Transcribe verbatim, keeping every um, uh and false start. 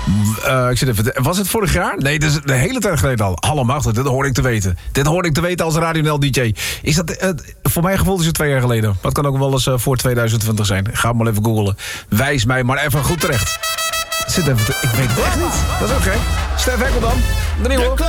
Uh, ik zit even, was het vorig jaar? Nee, dat is de hele tijd geleden al. Allemachtig, dit hoorde ik te weten. Dit hoorde ik te weten als Radio N L D J. Is dat, uh, voor mijn gevoel is het twee jaar geleden. Dat kan ook wel eens uh, voor tweeduizend twintig zijn. Ga maar even googlen. Wijs mij maar even goed terecht. Zit even te, ik weet het echt niet. Dat is ook gek. Stef Hekkel dan. De nieuwe.